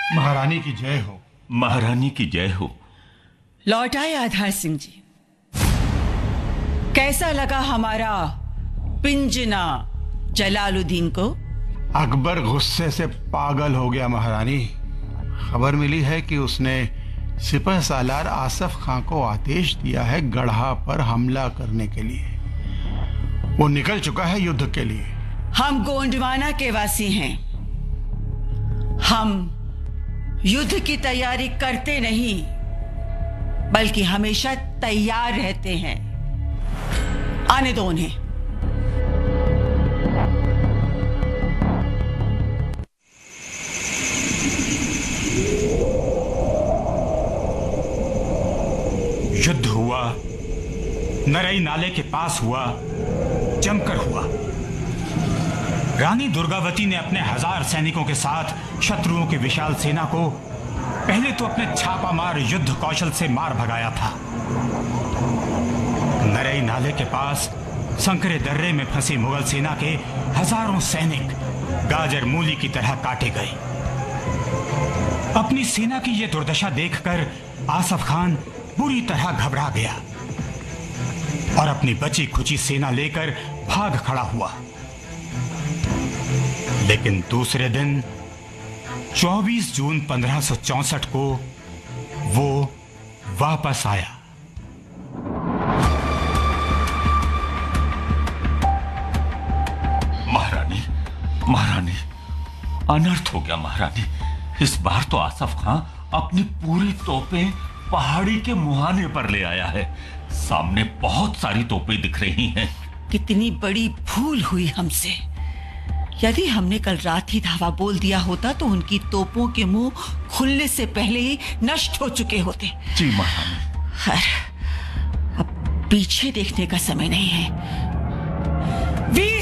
महारानी की जय हो। महारानी की जय हो। लौट आए आधार सिंह जी। कैसा लगा हमारा पिंजना जलालुद्दीन को? अकबर गुस्से से पागल हो गया महारानी। खबर मिली है कि उसने सिपह सालार आसफ खां को आदेश दिया है गढ़ा पर हमला करने के लिए। वो निकल चुका है युद्ध के लिए। हम गोंडवाना के वासी हैं। हम युद्ध की तैयारी करते नहीं बल्कि हमेशा तैयार रहते हैं। आने दो उन्हें। युद्ध हुआ, नरई नाले के पास हुआ, जमकर हुआ। रानी दुर्गावती ने अपने 1000 सैनिकों के साथ शत्रुओं की विशाल सेना को पहले तो अपने छापामार युद्ध कौशल से मार भगाया था। नरई नाले के पास संकरे दर्रे में फंसी मुगल सेना के हजारों सैनिक गाजर मूली की तरह काटे गए। अपनी सेना की यह दुर्दशा देखकर आसफ खान बुरी तरह घबरा गया और अपनी बची खुची सेना लेकर भाग खड़ा हुआ। लेकिन दूसरे दिन 24 जून 1564 को वो वापस आया। महारानी, अनर्थ हो गया महारानी। इस बार तो आसफ खां अपनी पूरी तोपें पहाड़ी के मुहाने पर ले आया है। सामने बहुत सारी तोपें दिख रही हैं। कितनी बड़ी भूल हुई हमसे। यदि हमने कल रात ही धावा बोल दिया होता तो उनकी तोपों के मुंह खुलने से पहले ही नष्ट हो चुके होते। जी महारानी। खैर, अब पीछे देखने का समय नहीं है। वीर